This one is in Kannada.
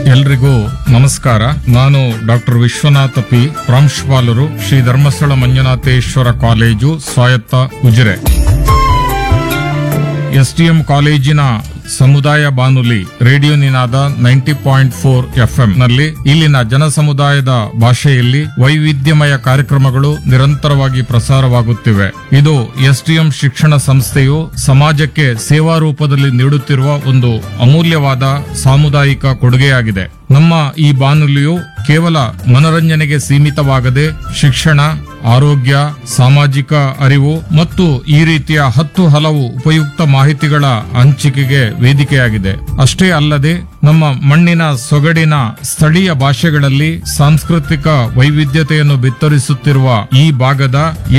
ಎಲ್ರಿಗೂ ನಮಸ್ಕಾರ. ನಾನು ಡಾಕ್ಟರ್ ವಿಶ್ವನಾಥ ಪಿ, ಪ್ರಾಂಶುಪಾಲರು, ಶ್ರೀ ಧರ್ಮಸ್ಥಳ ಮಂಜುನಾಥೇಶ್ವರ ಕಾಲೇಜು, ಸ್ವಾಯತ್ತ ಉಜಿರೆ. ಎಸ್ಟಿಎಂ ಕಾಲೇಜಿನ ಸಮುದಾಯ ಬಾನುಲಿ ರೇಡಿಯೋ ನಿನಾದ 90.4 FM ನಲ್ಲಿ ಇಲ್ಲಿನ ಜನ ಸಮುದಾಯದ ಭಾಷೆಯಲ್ಲಿ ವೈವಿಧ್ಯಮಯ ಕಾರ್ಯಕ್ರಮಗಳು ನಿರಂತರವಾಗಿ ಪ್ರಸಾರವಾಗುತ್ತಿವೆ. ಇದು ಎಸ್ಟಿಎಂ ಶಿಕ್ಷಣ ಸಂಸ್ಥೆಯು ಸಮಾಜಕ್ಕೆ ಸೇವಾ ರೂಪದಲ್ಲಿ ನೀಡುತ್ತಿರುವ ಒಂದು ಅಮೂಲ್ಯವಾದ ಸಾಮುದಾಯಿಕ ಕೊಡುಗೆಯಾಗಿದೆ. ನಮ್ಮ ಈ ಬಾನುಲಿಯು ಕೇವಲ ಮನರಂಜನೆಗೆ ಸೀಮಿತವಾಗದೆ ಶಿಕ್ಷಣ, ಆರೋಗ್ಯ, ಸಾಮಾಜಿಕ ಅರಿವು ಮತ್ತು ಈ ರೀತಿಯ 10 ಹಲವು ಉಪಯುಕ್ತ ಮಾಹಿತಿಗಳ ಹಂಚಿಕೆಗೆ ವೇದಿಕೆಯಾಗಿದೆ. ಅಷ್ಟೇ ಅಲ್ಲದೆ ನಮ್ಮ ಮಣ್ಣಿನ ಸೊಗಡಿನ ಸ್ಥಳೀಯ ಭಾಷೆಗಳಲ್ಲಿ ಸಾಂಸ್ಕೃತಿಕ ವೈವಿಧ್ಯತೆಯನ್ನು ಬಿತ್ತರಿಸುತ್ತಿರುವ ಈ ಭಾಗದ